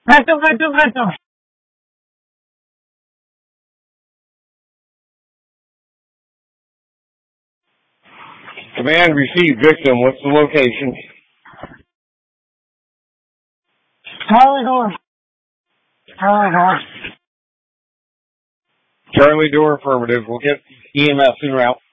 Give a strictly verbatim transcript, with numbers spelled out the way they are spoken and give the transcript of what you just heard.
Victim, victim, victim. Command received victim. What's the location? Charlie door. Charlie door. Charlie door affirmative. We'll get E M S en route.